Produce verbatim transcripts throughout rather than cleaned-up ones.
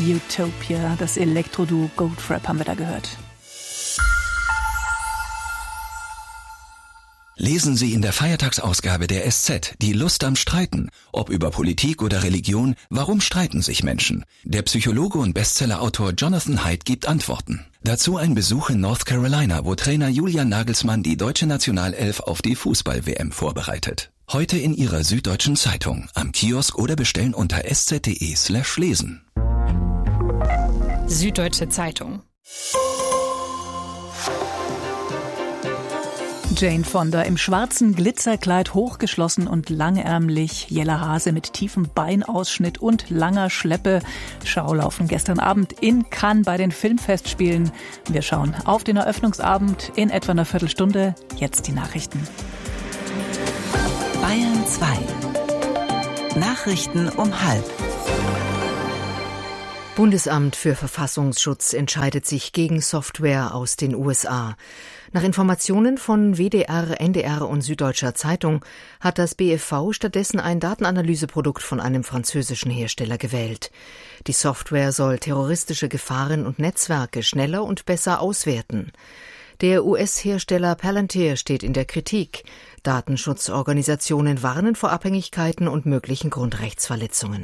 Utopia, das Elektro-Duo Goldfrapp haben wir da gehört. Lesen Sie in der Feiertagsausgabe der S Z die Lust am Streiten. Ob über Politik oder Religion, warum streiten sich Menschen? Der Psychologe und Bestsellerautor Jonathan Haidt gibt Antworten. Dazu ein Besuch in North Carolina, wo Trainer Julian Nagelsmann die deutsche Nationalelf auf die Fußball-W M vorbereitet. Heute in Ihrer Süddeutschen Zeitung, am Kiosk oder bestellen unter sz.de slash lesen. Süddeutsche Zeitung. Jane Fonda im schwarzen Glitzerkleid, hochgeschlossen und langärmlich. Jella Hase mit tiefem Beinausschnitt und langer Schleppe. Schaulaufen gestern Abend in Cannes bei den Filmfestspielen. Wir schauen auf den Eröffnungsabend in etwa einer Viertelstunde. Jetzt die Nachrichten. Bayern zwei. Nachrichten um halb. Bundesamt für Verfassungsschutz entscheidet sich gegen Software aus den U S A. Nach Informationen von W D R, N D R und Süddeutscher Zeitung hat das B F V stattdessen ein Datenanalyseprodukt von einem französischen Hersteller gewählt. Die Software soll terroristische Gefahren und Netzwerke schneller und besser auswerten. Der U S-Hersteller Palantir steht in der Kritik. Datenschutzorganisationen warnen vor Abhängigkeiten und möglichen Grundrechtsverletzungen.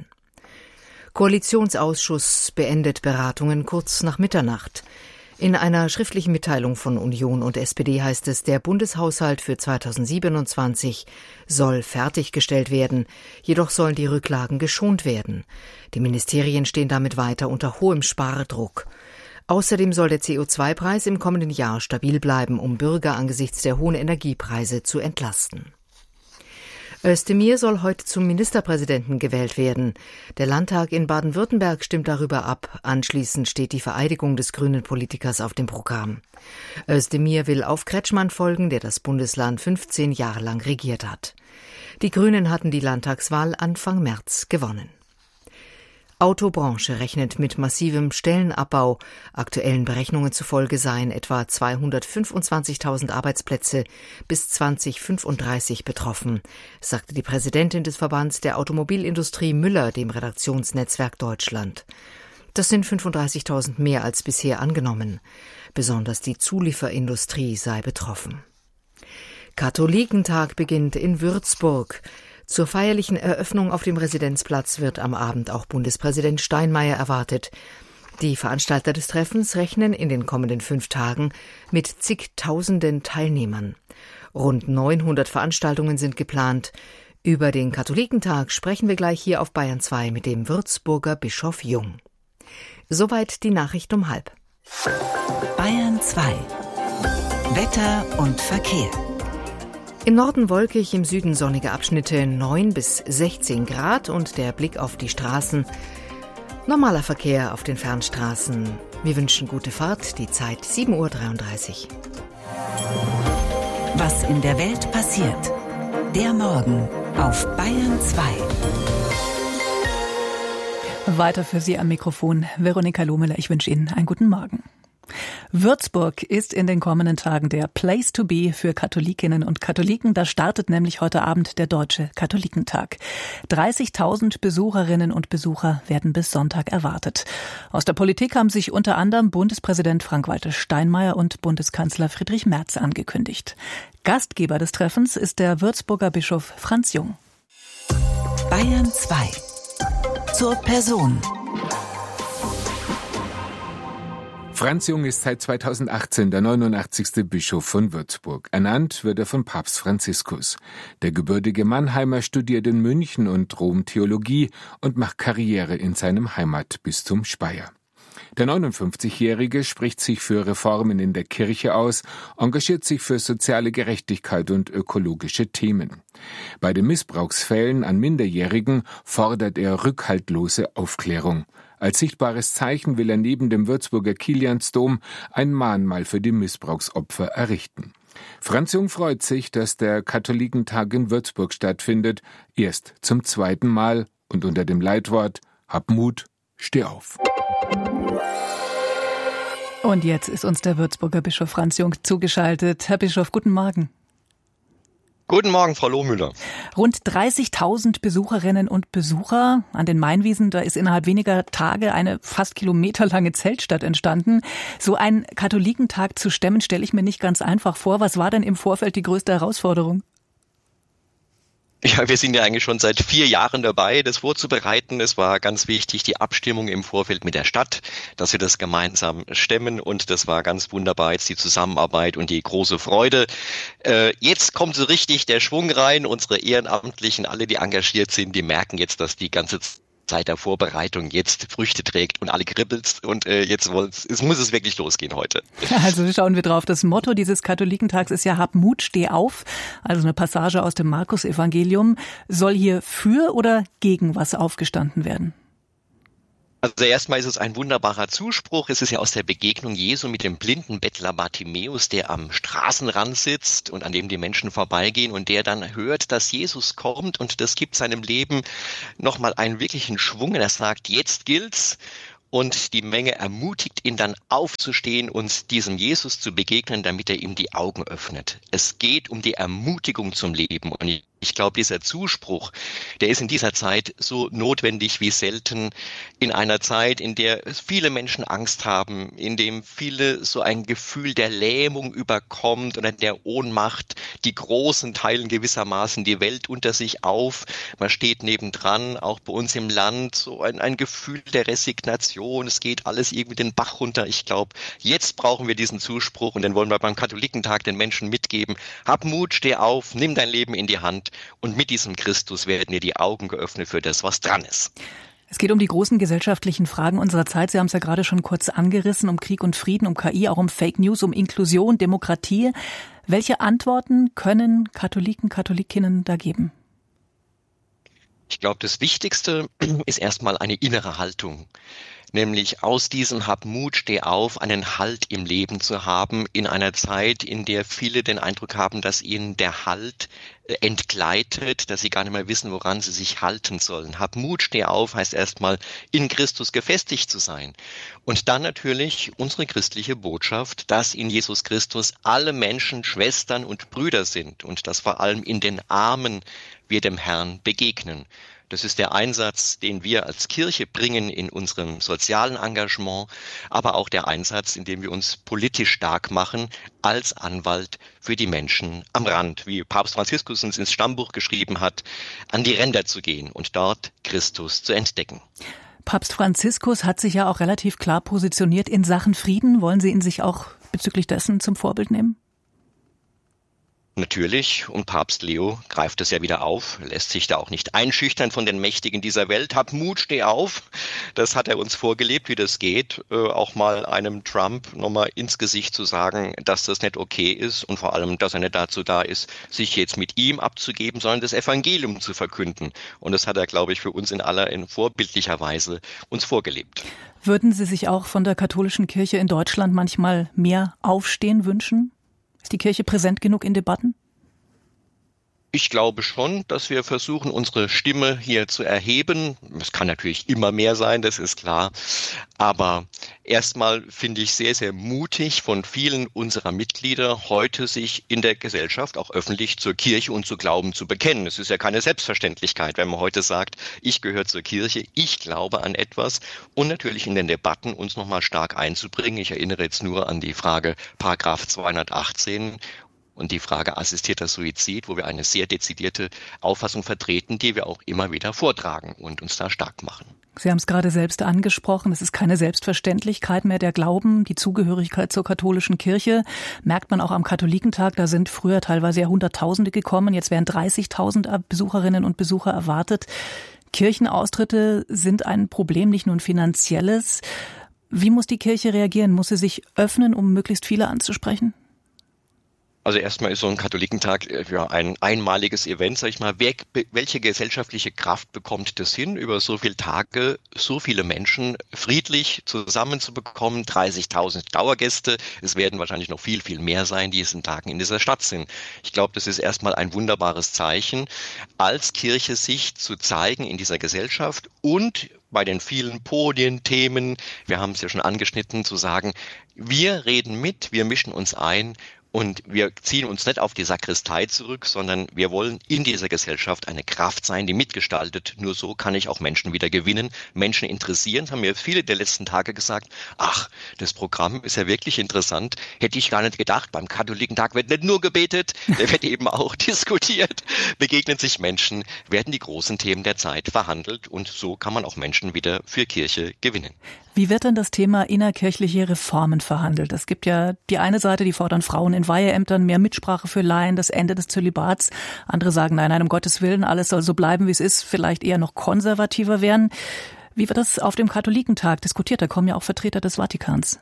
Koalitionsausschuss beendet Beratungen kurz nach Mitternacht. In einer schriftlichen Mitteilung von Union und S P D heißt es, der Bundeshaushalt für zweitausendsiebenundzwanzig soll fertiggestellt werden, jedoch sollen die Rücklagen geschont werden. Die Ministerien stehen damit weiter unter hohem Spardruck. Außerdem soll der C O zwei Preis im kommenden Jahr stabil bleiben, um Bürger angesichts der hohen Energiepreise zu entlasten. Özdemir soll heute zum Ministerpräsidenten gewählt werden. Der Landtag in Baden-Württemberg stimmt darüber ab. Anschließend steht die Vereidigung des grünen Politikers auf dem Programm. Özdemir will auf Kretschmann folgen, der das Bundesland fünfzehn Jahre lang regiert hat. Die Grünen hatten die Landtagswahl Anfang März gewonnen. Autobranche rechnet mit massivem Stellenabbau. Aktuellen Berechnungen zufolge seien etwa zweihundertfünfundzwanzigtausend Arbeitsplätze bis zweitausendfünfunddreißig betroffen, sagte die Präsidentin des Verbands der Automobilindustrie Müller dem Redaktionsnetzwerk Deutschland. Das sind fünfunddreißigtausend mehr als bisher angenommen. Besonders die Zulieferindustrie sei betroffen. Katholikentag beginnt in Würzburg. Zur feierlichen Eröffnung auf dem Residenzplatz wird am Abend auch Bundespräsident Steinmeier erwartet. Die Veranstalter des Treffens rechnen in den kommenden fünf Tagen mit zigtausenden Teilnehmern. Rund neunhundert Veranstaltungen sind geplant. Über den Katholikentag sprechen wir gleich hier auf Bayern zwei mit dem Würzburger Bischof Jung. Soweit die Nachricht um halb. Bayern zwei. Wetter und Verkehr. Im Norden wolkig, im Süden sonnige Abschnitte, neun bis sechzehn Grad und der Blick auf die Straßen. Normaler Verkehr auf den Fernstraßen. Wir wünschen gute Fahrt, die Zeit sieben Uhr dreiunddreißig. Was in der Welt passiert. Der Morgen auf Bayern zwei. Weiter für Sie am Mikrofon Veronika Lohmüller. Ich wünsche Ihnen einen guten Morgen. Würzburg ist in den kommenden Tagen der Place to be für Katholikinnen und Katholiken. Da startet nämlich heute Abend der Deutsche Katholikentag. dreißigtausend Besucherinnen und Besucher werden bis Sonntag erwartet. Aus der Politik haben sich unter anderem Bundespräsident Frank-Walter Steinmeier und Bundeskanzler Friedrich Merz angekündigt. Gastgeber des Treffens ist der Würzburger Bischof Franz Jung. Bayern zwei. Zur Person. Franz Jung ist seit zweitausendachtzehn der neunundachtzigste Bischof von Würzburg. Ernannt wird er von Papst Franziskus. Der gebürtige Mannheimer studiert in München und Rom Theologie und macht Karriere in seinem Heimatbistum Speyer. Der neunundfünfzigjährige spricht sich für Reformen in der Kirche aus, engagiert sich für soziale Gerechtigkeit und ökologische Themen. Bei den Missbrauchsfällen an Minderjährigen fordert er rückhaltlose Aufklärung. Als sichtbares Zeichen will er neben dem Würzburger Kiliansdom ein Mahnmal für die Missbrauchsopfer errichten. Franz Jung freut sich, dass der Katholikentag in Würzburg stattfindet, erst zum zweiten Mal und unter dem Leitwort Hab Mut, steh auf. Und jetzt ist uns der Würzburger Bischof Franz Jung zugeschaltet. Herr Bischof, guten Morgen. Guten Morgen, Frau Lohmüller. Rund dreißigtausend Besucherinnen und Besucher an den Mainwiesen. Da ist innerhalb weniger Tage eine fast kilometerlange Zeltstadt entstanden. So einen Katholikentag zu stemmen, stelle ich mir nicht ganz einfach vor. Was war denn im Vorfeld die größte Herausforderung? Ja, wir sind ja eigentlich schon seit vier Jahren dabei, das vorzubereiten. Es war ganz wichtig, die Abstimmung im Vorfeld mit der Stadt, dass wir das gemeinsam stemmen. Und das war ganz wunderbar, jetzt die Zusammenarbeit und die große Freude. Äh, jetzt kommt so richtig der Schwung rein. Unsere Ehrenamtlichen, alle, die engagiert sind, die merken jetzt, dass die ganze Zeit der Vorbereitung jetzt Früchte trägt und alle kribbelst. Und äh, jetzt es muss es wirklich losgehen heute. Also schauen wir drauf. Das Motto dieses Katholikentags ist ja: Hab Mut, steh auf. Also eine Passage aus dem Markus-Evangelium. Soll hier für oder gegen was aufgestanden werden? Also erstmal ist es ein wunderbarer Zuspruch. Es ist ja aus der Begegnung Jesu mit dem blinden Bettler Bartimäus, der am Straßenrand sitzt und an dem die Menschen vorbeigehen und der dann hört, dass Jesus kommt, und das gibt seinem Leben nochmal einen wirklichen Schwung. Er sagt, jetzt gilt's. Und die Menge ermutigt ihn dann aufzustehen und diesem Jesus zu begegnen, damit er ihm die Augen öffnet. Es geht um die Ermutigung zum Leben. Und ich glaube, dieser Zuspruch, der ist in dieser Zeit so notwendig wie selten. In einer Zeit, in der viele Menschen Angst haben, in dem viele so ein Gefühl der Lähmung überkommt oder der Ohnmacht. Die Großen teilen gewissermaßen die Welt unter sich auf. Man steht nebendran, auch bei uns im Land, so ein, ein Gefühl der Resignation. Es geht alles irgendwie den Bach runter. Ich glaube, jetzt brauchen wir diesen Zuspruch, und den wollen wir beim Katholikentag den Menschen mitgeben. Hab Mut, steh auf, nimm dein Leben in die Hand. Und mit diesem Christus werden dir die Augen geöffnet für das, was dran ist. Es geht um die großen gesellschaftlichen Fragen unserer Zeit. Sie haben es ja gerade schon kurz angerissen, um Krieg und Frieden, um K I, auch um Fake News, um Inklusion, Demokratie. Welche Antworten können Katholiken, Katholikinnen da geben? Ich glaube, das Wichtigste ist erstmal eine innere Haltung. Nämlich aus diesem Hab Mut, steh auf, einen Halt im Leben zu haben, in einer Zeit, in der viele den Eindruck haben, dass ihnen der Halt entgleitet, dass sie gar nicht mehr wissen, woran sie sich halten sollen. Hab Mut, steh auf, heißt erstmal, in Christus gefestigt zu sein. Und dann natürlich unsere christliche Botschaft, dass in Jesus Christus alle Menschen Schwestern und Brüder sind und dass vor allem in den Armen wir dem Herrn begegnen. Das ist der Einsatz, den wir als Kirche bringen in unserem sozialen Engagement, aber auch der Einsatz, in dem wir uns politisch stark machen, als Anwalt für die Menschen am Rand, wie Papst Franziskus uns ins Stammbuch geschrieben hat, an die Ränder zu gehen und dort Christus zu entdecken. Papst Franziskus hat sich ja auch relativ klar positioniert in Sachen Frieden. Wollen Sie ihn sich auch bezüglich dessen zum Vorbild nehmen? Natürlich, und Papst Leo greift es ja wieder auf, lässt sich da auch nicht einschüchtern von den Mächtigen dieser Welt. Hab Mut, steh auf. Das hat er uns vorgelebt, wie das geht. Äh, auch mal einem Trump nochmal ins Gesicht zu sagen, dass das nicht okay ist und vor allem, dass er nicht dazu da ist, sich jetzt mit ihm abzugeben, sondern das Evangelium zu verkünden. Und das hat er, glaube ich, für uns in aller in vorbildlicher Weise uns vorgelebt. Würden Sie sich auch von der katholischen Kirche in Deutschland manchmal mehr Aufstehen wünschen? Ist die Kirche präsent genug in Debatten? Ich glaube schon, dass wir versuchen, unsere Stimme hier zu erheben. Es kann natürlich immer mehr sein, das ist klar. Aber erstmal finde ich sehr, sehr mutig von vielen unserer Mitglieder, heute sich in der Gesellschaft auch öffentlich zur Kirche und zu Glauben zu bekennen. Es ist ja keine Selbstverständlichkeit, wenn man heute sagt, ich gehöre zur Kirche, ich glaube an etwas, und natürlich in den Debatten uns nochmal stark einzubringen. Ich erinnere jetzt nur an die Frage Paragraph zweihundertachtzehn und die Frage assistierter Suizid, wo wir eine sehr dezidierte Auffassung vertreten, die wir auch immer wieder vortragen und uns da stark machen. Sie haben es gerade selbst angesprochen, es ist keine Selbstverständlichkeit mehr, der Glauben, die Zugehörigkeit zur katholischen Kirche. Merkt man auch am Katholikentag, da sind früher teilweise ja Hunderttausende gekommen, jetzt werden dreißigtausend Besucherinnen und Besucher erwartet. Kirchenaustritte sind ein Problem, nicht nur ein finanzielles. Wie muss die Kirche reagieren? Muss sie sich öffnen, um möglichst viele anzusprechen? Also erstmal ist so ein Katholikentag ja ein einmaliges Event, sag ich mal. Wer, welche gesellschaftliche Kraft bekommt das hin, über so viele Tage so viele Menschen friedlich zusammenzubekommen? dreißigtausend Dauergäste. Es werden wahrscheinlich noch viel, viel mehr sein, die diesen Tagen in dieser Stadt sind. Ich glaube, das ist erstmal ein wunderbares Zeichen, als Kirche sich zu zeigen in dieser Gesellschaft und bei den vielen Podien, Themen, wir haben es ja schon angeschnitten, zu sagen, wir reden mit, wir mischen uns ein, Und wir ziehen uns nicht auf die Sakristei zurück, sondern wir wollen in dieser Gesellschaft eine Kraft sein, die mitgestaltet. Nur so kann ich auch Menschen wieder gewinnen, Menschen interessieren. Das haben mir viele der letzten Tage gesagt, ach, das Programm ist ja wirklich interessant. Hätte ich gar nicht gedacht. Beim Katholikentag wird nicht nur gebetet, der wird eben auch diskutiert. Begegnen sich Menschen, werden die großen Themen der Zeit verhandelt und so kann man auch Menschen wieder für Kirche gewinnen. Wie wird denn das Thema innerkirchliche Reformen verhandelt? Es gibt ja die eine Seite, die fordern Frauen in Weiheämtern, mehr Mitsprache für Laien, das Ende des Zölibats. Andere sagen, nein, nein, um Gottes Willen, alles soll so bleiben, wie es ist, vielleicht eher noch konservativer werden. Wie wird das auf dem Katholikentag diskutiert? Da kommen ja auch Vertreter des Vatikans.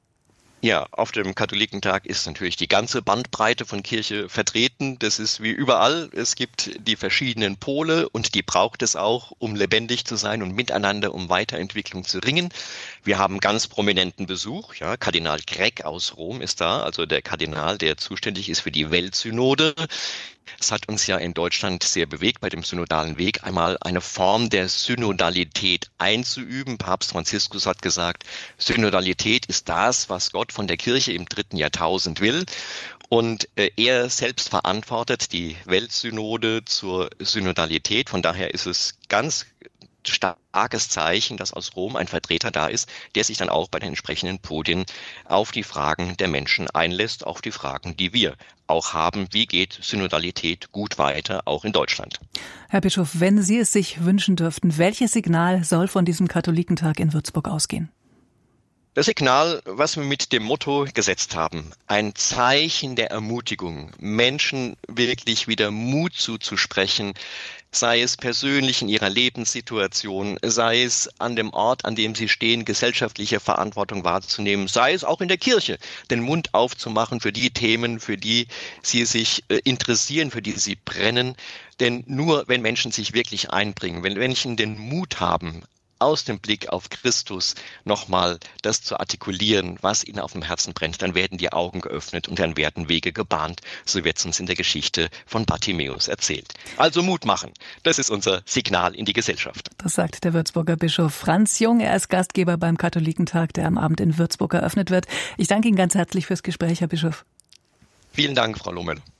Ja, auf dem Katholikentag ist natürlich die ganze Bandbreite von Kirche vertreten. Das ist wie überall. Es gibt die verschiedenen Pole und die braucht es auch, um lebendig zu sein und miteinander um Weiterentwicklung zu ringen. Wir haben ganz prominenten Besuch. Ja, Kardinal Greg aus Rom ist da, also der Kardinal, der zuständig ist für die Weltsynode. Es hat uns ja in Deutschland sehr bewegt, bei dem synodalen Weg einmal eine Form der Synodalität einzuüben. Papst Franziskus hat gesagt, Synodalität ist das, was Gott von der Kirche im dritten Jahrtausend will. Und äh, er selbst verantwortet die Weltsynode zur Synodalität. Von daher ist es ganz starkes Zeichen, dass aus Rom ein Vertreter da ist, der sich dann auch bei den entsprechenden Podien auf die Fragen der Menschen einlässt, auf die Fragen, die wir auch haben. Wie geht Synodalität gut weiter, auch in Deutschland? Herr Bischof, wenn Sie es sich wünschen dürften, welches Signal soll von diesem Katholikentag in Würzburg ausgehen? Das Signal, was wir mit dem Motto gesetzt haben, ein Zeichen der Ermutigung, Menschen wirklich wieder Mut zuzusprechen, sei es persönlich in ihrer Lebenssituation, sei es an dem Ort, an dem sie stehen, gesellschaftliche Verantwortung wahrzunehmen, sei es auch in der Kirche, den Mund aufzumachen für die Themen, für die sie sich äh, interessieren, für die sie brennen. Denn nur wenn Menschen sich wirklich einbringen, wenn Menschen den Mut haben, aus dem Blick auf Christus nochmal das zu artikulieren, was ihnen auf dem Herzen brennt, dann werden die Augen geöffnet und dann werden Wege gebahnt. So wird es uns in der Geschichte von Bartimäus erzählt. Also Mut machen, das ist unser Signal in die Gesellschaft. Das sagt der Würzburger Bischof Franz Jung. Er ist Gastgeber beim Katholikentag, der am Abend in Würzburg eröffnet wird. Ich danke Ihnen ganz herzlich fürs Gespräch, Herr Bischof. Vielen Dank, Frau Lohmöller.